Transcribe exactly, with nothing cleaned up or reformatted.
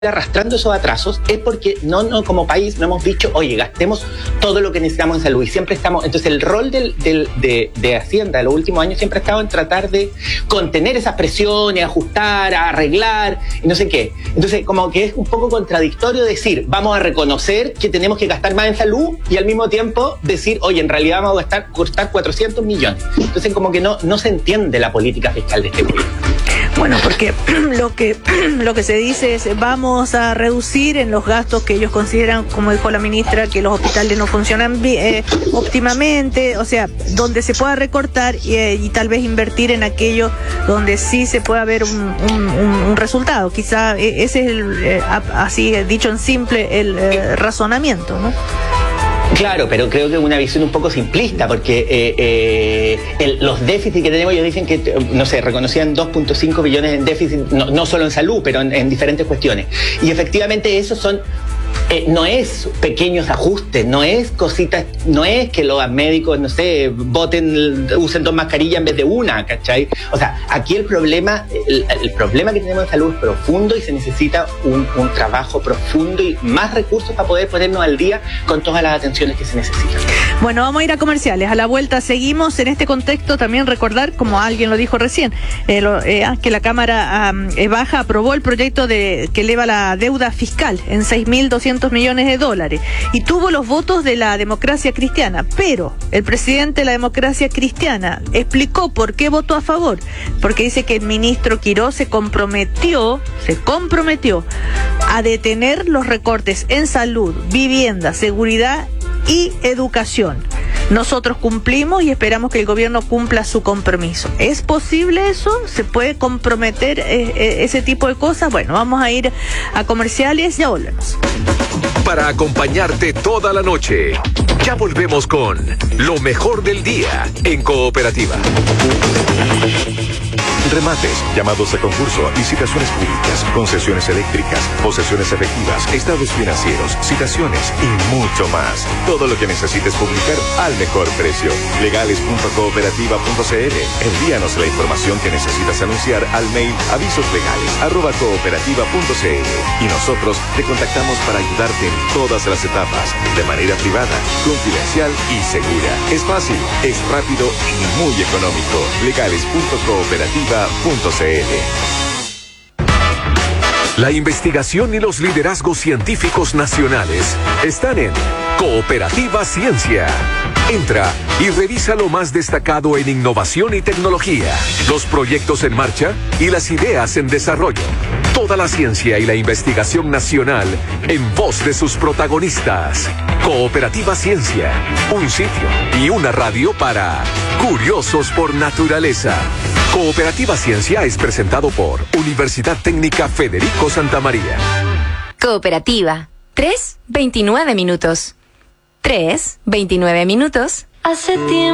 arrastrando esos atrasos es porque no, no como país no hemos dicho, oye, gastemos todo lo que necesitamos en salud y siempre estamos, entonces el rol del, del, de, de Hacienda en los últimos años siempre ha estado en tratar de contener esas presiones, ajustar, arreglar y no sé qué. Entonces como que es un poco contradictorio decir, vamos a reconocer que tenemos que gastar más en salud y al mismo tiempo decir, oye, en realidad vamos a gastar, costar cuatrocientos millones. Entonces como que no, no se entiende la política fiscal de este gobierno. Bueno, porque lo que lo que se dice es vamos a reducir en los gastos que ellos consideran, como dijo la ministra, que los hospitales no funcionan eh, óptimamente, o sea, donde se pueda recortar y, eh, y tal vez invertir en aquello donde sí se pueda ver un, un, un resultado. Quizá eh, ese es, el, eh, así dicho en simple, el eh, razonamiento, ¿no? Claro, pero creo que es una visión un poco simplista, porque eh, eh, el, los déficits que tenemos, ellos dicen que, no sé, reconocían dos punto cinco billones en déficit, no, no solo en salud, pero en, en diferentes cuestiones. Y efectivamente esos son... Eh, no es pequeños ajustes, no es cositas, no es que los médicos, no sé, voten, usen dos mascarillas en vez de una, ¿cachai? O sea, aquí el problema, el, el problema que tenemos en salud es profundo y se necesita un, un trabajo profundo y más recursos para poder ponernos al día con todas las atenciones que se necesitan. Bueno, vamos a ir a comerciales. A la vuelta seguimos. En este contexto también recordar, como alguien lo dijo recién, eh, lo, eh, que la Cámara eh, Baja aprobó el proyecto de que eleva la deuda fiscal en seis mil doscientos millones de dólares y tuvo los votos de la Democracia Cristiana, pero el presidente de la Democracia Cristiana explicó por qué votó a favor, porque dice que el ministro Quirós se comprometió, se comprometió a detener los recortes en salud, vivienda, seguridad y educación. Nosotros cumplimos y esperamos que el gobierno cumpla su compromiso. ¿Es posible eso? ¿Se puede comprometer eh, eh, ese tipo de cosas? Bueno, vamos a ir a comerciales y ya volvemos. Para acompañarte toda la noche, ya volvemos con lo mejor del día en Cooperativa. Remates, llamados a concurso, licitaciones públicas, concesiones eléctricas, posesiones efectivas, estados financieros, citaciones y mucho más. Todo lo que necesites publicar al mejor precio. legales punto cooperativa punto c l. Envíanos la información que necesitas anunciar al mail avisoslegales arroba cooperativa punto c l y nosotros te contactamos para ayudarte en todas las etapas, de manera privada, confidencial y segura. Es fácil, es rápido y muy económico. legales punto cooperativa punto c l. La investigación y los liderazgos científicos nacionales están en Cooperativa Ciencia. Entra y revisa lo más destacado en innovación y tecnología, los proyectos en marcha y las ideas en desarrollo. Toda la ciencia y la investigación nacional en voz de sus protagonistas. Cooperativa Ciencia, un sitio y una radio para curiosos por naturaleza. Cooperativa Ciencia es presentado por Universidad Técnica Federico Santa María. Cooperativa, tres veintinueve minutos. tres veintinueve minutos. Hace tiempo.